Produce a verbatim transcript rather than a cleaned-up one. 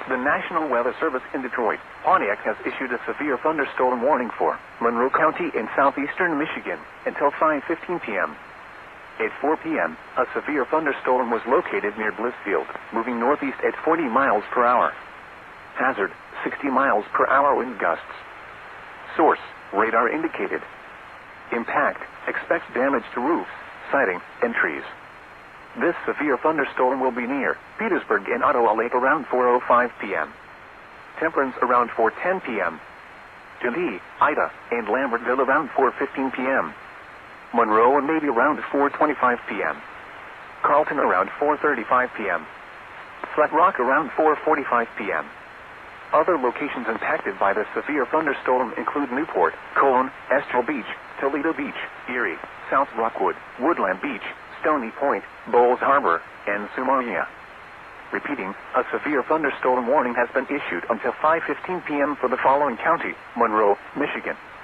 The National Weather Service in Detroit, Pontiac has issued a severe thunderstorm warning for Monroe County in southeastern Michigan until five fifteen p.m. At four p.m., a severe thunderstorm was located near Blissfield, moving northeast at forty miles per hour. Hazard, sixty miles per hour wind gusts. Source, radar indicated. Impact, expects damage to roofs, siding, and trees. This severe thunderstorm will be near Petersburg and Ottawa Lake around four oh five p.m. Temperance around four ten p.m. Lee, Ida, and Lambertville around four fifteen p.m. Monroe and maybe around four twenty-five p.m. Carlton around four thirty-five p.m. Flat Rock around four forty-five p.m. Other locations impacted by the severe thunderstorm include Newport, Cone, Estelle Beach, Toledo Beach, Erie, South Rockwood, Woodland Beach, Stony Point, Bowles Harbor, and Sumaria. Repeating, a severe thunderstorm warning has been issued until five fifteen p.m. for the following county: Monroe, Michigan,